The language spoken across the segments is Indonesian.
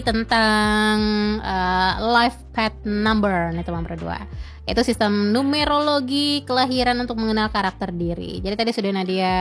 tentang life path number nih teman berdua. Itu sistem numerologi kelahiran untuk mengenal karakter diri. Jadi tadi sudah Nadia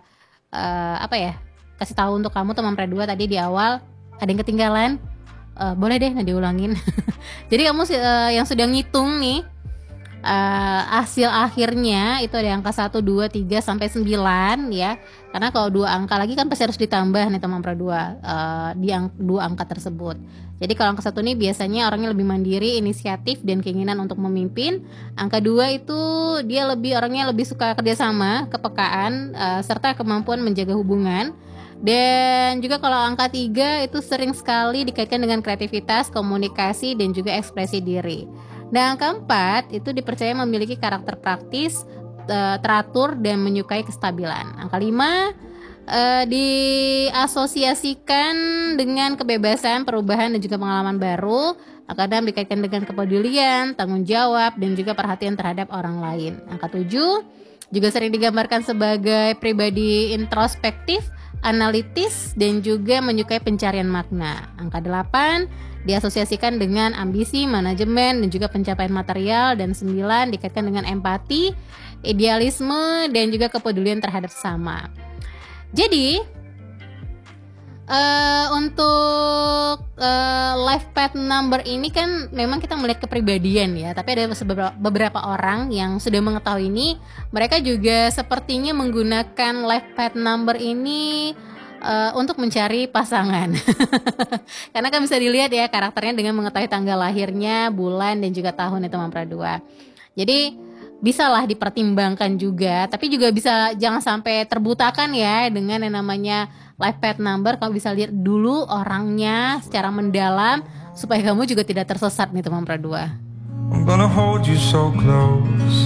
kasih tahu untuk kamu teman berdua tadi di awal. Ada yang ketinggalan? Boleh deh Nadia ulangin. Jadi kamu yang sudah ngitung nih hasil akhirnya itu ada angka 1, 2, 3 sampai 9 ya. Karena kalau 2 angka lagi kan pasti harus ditambah nih teman berdua di 2 angka tersebut. Jadi kalau angka 1 ini biasanya orangnya lebih mandiri, inisiatif dan keinginan untuk memimpin. Angka 2 itu dia orangnya lebih suka kerjasama, kepekaan serta kemampuan menjaga hubungan. Dan juga kalau angka 3 itu sering sekali dikaitkan dengan kreativitas, komunikasi dan juga ekspresi diri. Dan angka 4 itu dipercaya memiliki karakter praktis, teratur dan menyukai kestabilan. Angka 5 diasosiasikan dengan kebebasan, perubahan dan juga pengalaman baru. Angka 6 dikaitkan dengan kepedulian, tanggung jawab dan juga perhatian terhadap orang lain. Angka 7 juga sering digambarkan sebagai pribadi introspektif, analitis dan juga menyukai pencarian makna. Angka 8 diasosiasikan dengan ambisi, manajemen dan juga pencapaian material. Dan 9 dikaitkan dengan empati, idealisme dan juga kepedulian terhadap sesama. Jadi untuk life path number ini kan memang kita melihat kepribadian ya, tapi ada beberapa orang yang sudah mengetahui ini, mereka juga sepertinya menggunakan life path number ini untuk mencari pasangan. Karena kan bisa dilihat ya karakternya dengan mengetahui tanggal lahirnya, bulan dan juga tahun itu teman dua. Jadi bisalah dipertimbangkan juga, tapi juga bisa jangan sampai terbutakan ya dengan yang namanya life path number. Kamu bisa lihat dulu orangnya secara mendalam supaya kamu juga tidak tersesat nih teman berdua. I'm gonna hold you so close